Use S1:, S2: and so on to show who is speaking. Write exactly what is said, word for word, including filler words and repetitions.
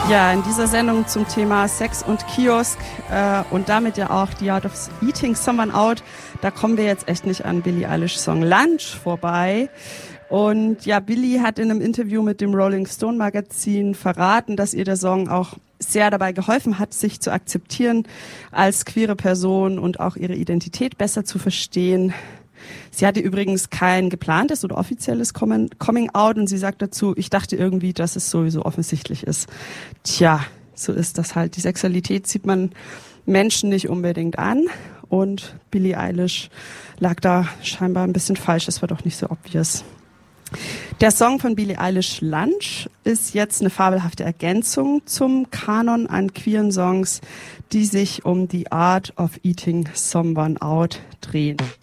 S1: Ja, in dieser Sendung zum Thema Sex und Kiosk äh, und damit ja auch The Art of Eating Someone Out, da kommen wir jetzt echt nicht an Billie Eilish Song Lunch vorbei. Und ja, Billie hat in einem Interview mit dem Rolling Stone Magazin verraten, dass ihr der Song auch sehr dabei geholfen hat, sich zu akzeptieren als queere Person und auch ihre Identität besser zu verstehen. Sie hatte übrigens kein geplantes oder offizielles Coming-out und sie sagt dazu, ich dachte irgendwie, dass es sowieso offensichtlich ist. Tja, so ist das halt. Die Sexualität sieht man Menschen nicht unbedingt an und Billie Eilish lag da scheinbar ein bisschen falsch. Das war doch nicht so obvious. Der Song von Billie Eilish Lunch ist jetzt eine fabelhafte Ergänzung zum Kanon an queeren Songs, die sich um The Art of Eating Someone Out drehen.